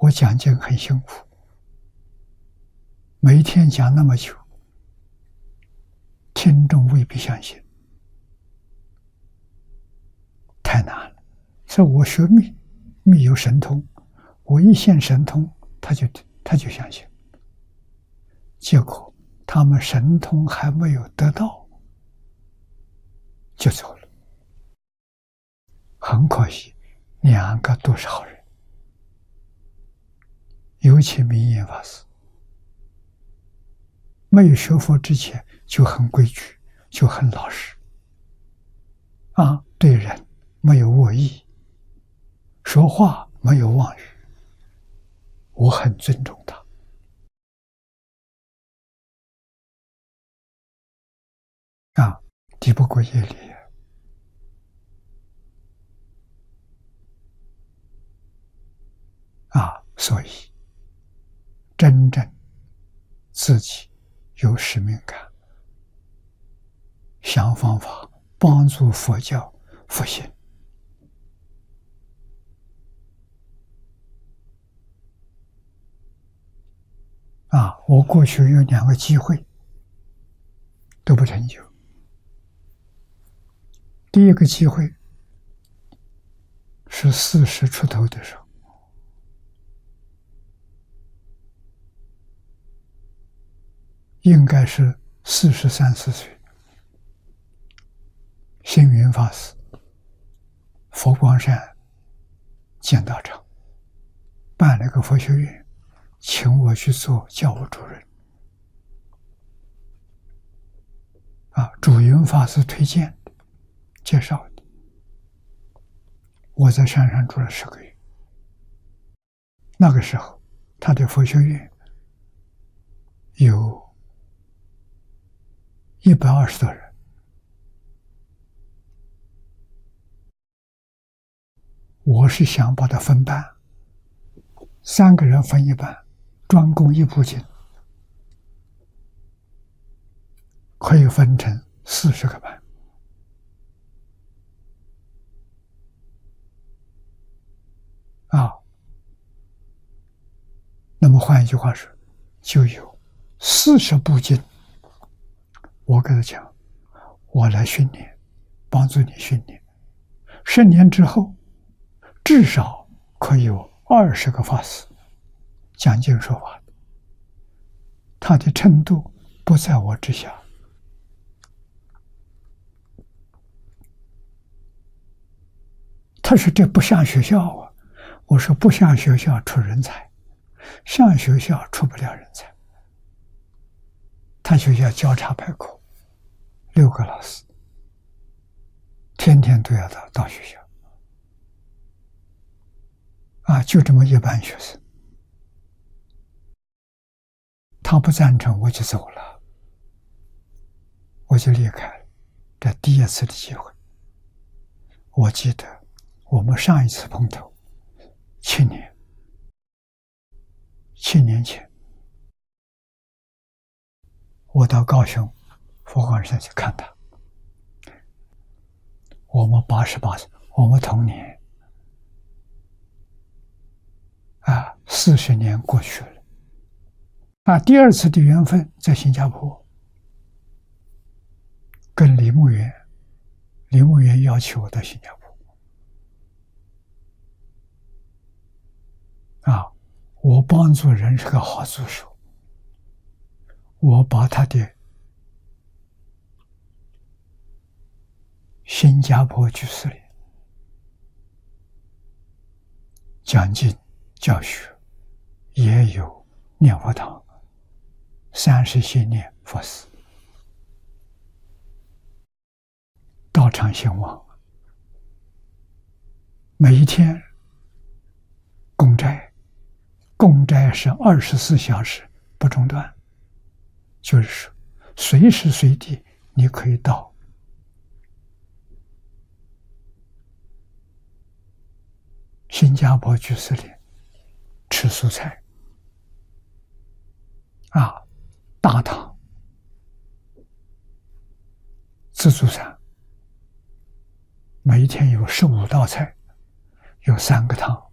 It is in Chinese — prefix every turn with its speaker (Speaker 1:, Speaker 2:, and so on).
Speaker 1: 我讲经很辛苦，每天讲那么久，听众未必相信，太难了。所以我学密有神通，我一现神通，他就相信。结果他们神通还没有得到，就走了。很可惜，两个都是好人，尤其明眼法师，没有学佛之前就很规矩，就很老实，对人没有恶意，说话没有妄语，我很尊重他。敌不过业力。所以真正自己有使命感，想方法帮助佛教复兴。我过去有2个机会都不成就。第一个机会是40出头的时候，应该是43、4岁，星云法师佛光山建道场办了个佛学院，请我去做教务主任。主云法师推荐的，介绍的。我在山上住了10个月。那个时候，他的佛学院有120多人。我是想把它分班，3个人分一班，专攻一部经，可以分成40个班。那么换一句话说，就有40部经。我跟他讲，我来训练，帮助你训练。10年之后，至少可以有20个法师讲经说法的，他的程度不在我之下。他说这不像学校啊，我说不像学校出人才，像学校出不了人才。他学校交叉排课，6个老师，天天都要到学校。就这么一班学生，他不赞成，我就走了，我就离开了。这第1次的机会，我记得我们上一次碰头7年前，我到高雄佛光山去看他。我们88岁，我们同年。40年过去了。第2次的缘分在新加坡，跟李牧原要求我到新加坡。我帮助人是个好助手，我把他的新加坡居士里讲经教学也有念佛堂30些年佛寺，道场兴旺，每一天供斋是24小时不中断，就是说随时随地你可以到新加坡居士里吃蔬菜。大堂自助餐，每一天有15道菜，有3个汤，